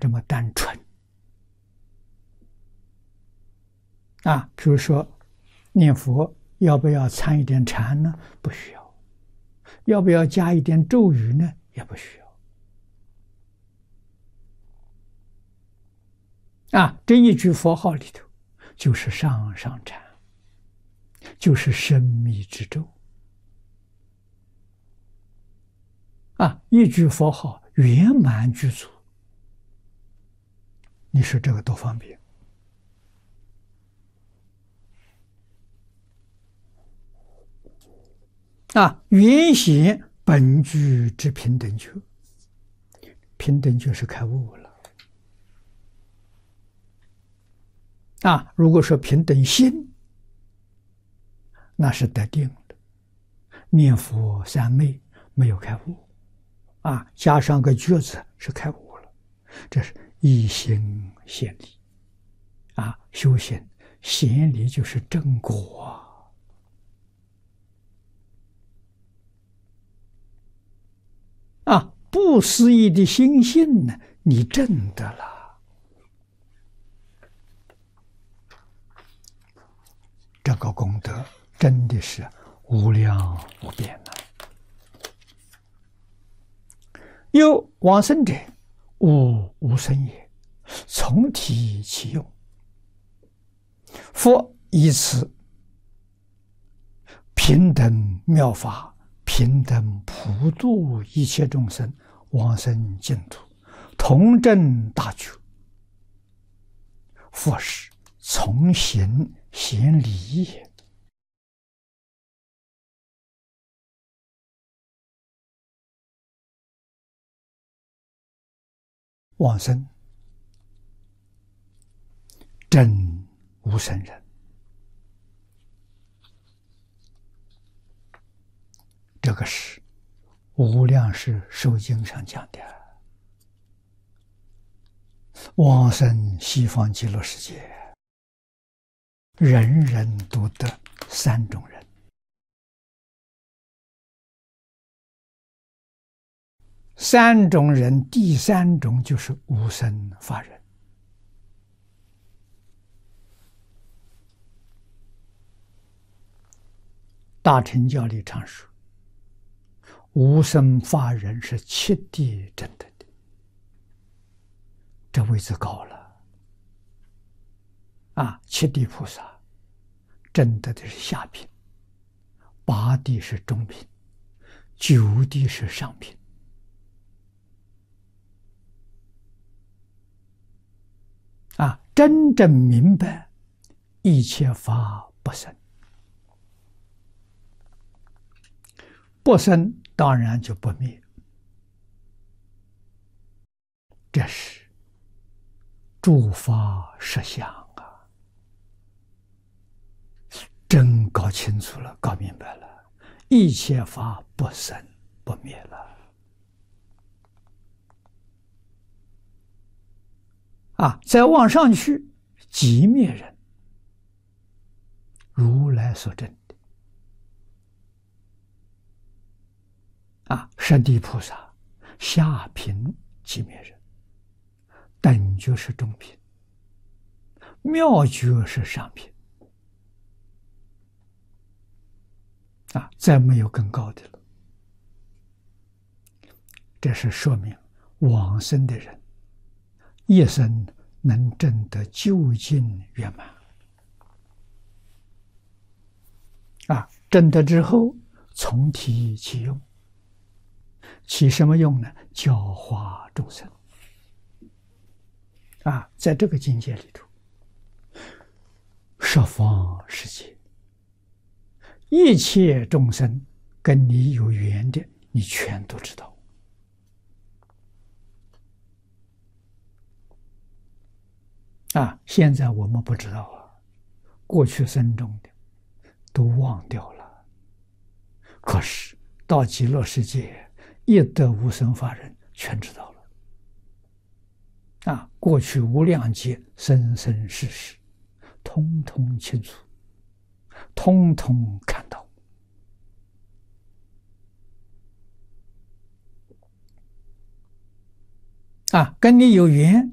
这么单纯啊。比如说念佛要不要参一点禅呢？不需要。要不要加一点咒语呢？也不需要。啊，这一句佛号里头，就是上上禅，就是深密之咒。啊，一句佛号圆满具足，你说这个多方便啊！原显本具之平等觉，平等觉是开悟了啊！如果说平等心，那是得定的，念佛三昧没有开悟啊，加上个觉字是开悟了，这是一心显理啊！修行显理就是正果啊！不思议的心性呢，你证得了，这个功德真的是无量无边呐！又往生者，无生也，从体其用。佛以此平等妙法，平等普度一切众生，往生净土，同证大觉。佛是从行显理也。往生真无生人，这个是无量世寿经上讲的。往生西方极乐世界，人人都得三种人。三种人，第三种就是无生法忍。大乘教里常说，无生法忍是七地证得的，这位置高了啊！七地菩萨证得的是下品，八地是中品，九地是上品。啊，真正明白一切法不生，不生当然就不灭，这是诸法实相啊！真搞清楚了，搞明白了，一切法不生不灭了。啊，再往上去，寂灭人，如来所证的。啊，十地菩萨下品寂灭人，等觉是中品，妙觉是上品。啊，再没有更高的了。这是说明往生的人一生能证得究竟圆满。啊，证得之后，从体起用，起什么用呢？教化众生。啊，在这个境界里头，十方世界，一切众生跟你有缘的，你全都知道。啊，现在我们不知道啊，过去生中的都忘掉了。可是到极乐世界，一得无生法忍，全知道了。啊，过去无量劫生生世世，通通清楚，通通看到。啊，跟你有缘，